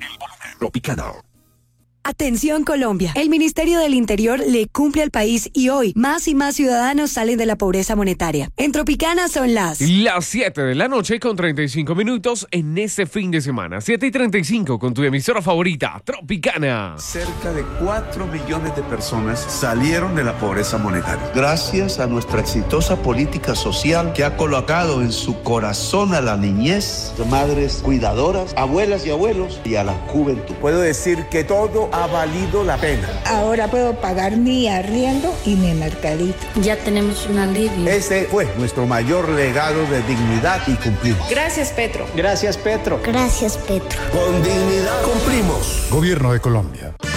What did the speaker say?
Tropicana. Atención Colombia, el Ministerio del Interior le cumple al país y hoy más y más ciudadanos salen de la pobreza monetaria. En Tropicana son las 7 de la noche con 35 minutos en este fin de semana. 7:35 con tu emisora favorita, Tropicana. Cerca de 4 millones de personas salieron de la pobreza monetaria. Gracias a nuestra exitosa política social que ha colocado en su corazón a la niñez, madres cuidadoras, abuelas y abuelos y a la juventud. Puedo decir que todo ha valido la pena. Ahora puedo pagar mi arriendo y mi mercadito. Ya tenemos un alivio. Ese fue nuestro mayor legado de dignidad y cumplimos. Gracias, Petro. Gracias, Petro. Gracias, Petro. Con dignidad cumplimos. Gobierno de Colombia.